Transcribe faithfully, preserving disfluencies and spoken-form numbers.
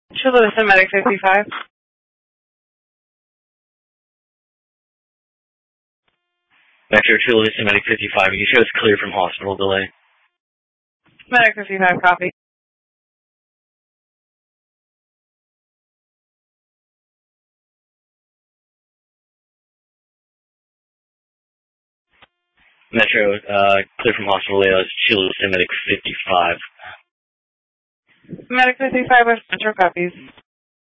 Chula Vista Medic fifty-five. Metro Chula Vista Medic fifty-five, you show it's clear from hospital delay. Medic fifty-five, copy. Metro, uh, clear from hospital delay, that's Chula Vista Medic fifty-five. Medic fifty-five, Metro copies.